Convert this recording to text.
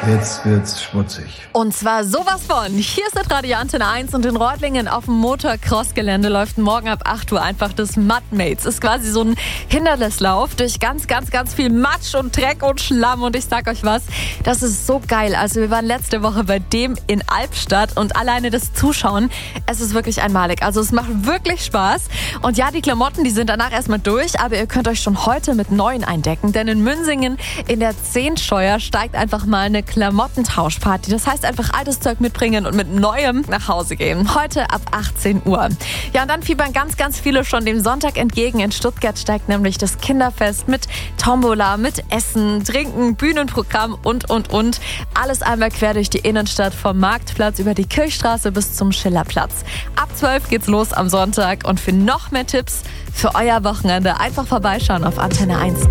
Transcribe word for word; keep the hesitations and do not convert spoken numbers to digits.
Jetzt wird's schmutzig. Und zwar sowas von. Hier ist das Radio Antenne eins und in Reutlingen auf dem Motocross-Gelände läuft morgen ab acht Uhr einfach das Mudmates. Ist quasi so ein Hindernislauf durch ganz, ganz, ganz viel Matsch und Dreck und Schlamm. Und ich sag euch was, das ist so geil. Also wir waren letzte Woche bei dem in Albstadt und alleine das Zuschauen, es ist wirklich einmalig. Also es macht wirklich Spaß. Und ja, die Klamotten, die sind danach erstmal durch, aber ihr könnt euch schon heute mit neuen eindecken. Denn in Münsingen in der Zehnsteuer steigt einfach mal eine Klamottentauschparty. Das heißt einfach altes Zeug mitbringen und mit Neuem nach Hause gehen. Heute ab achtzehn Uhr. Ja, und dann fiebern ganz, ganz viele schon dem Sonntag entgegen. In Stuttgart steigt nämlich das Kinderfest mit Tombola, mit Essen, Trinken, Bühnenprogramm und, und, und. Alles einmal quer durch die Innenstadt vom Marktplatz über die Kirchstraße bis zum Schillerplatz. Ab zwölf geht's los am Sonntag und für noch mehr Tipps für euer Wochenende einfach vorbeischauen auf Antenne eins.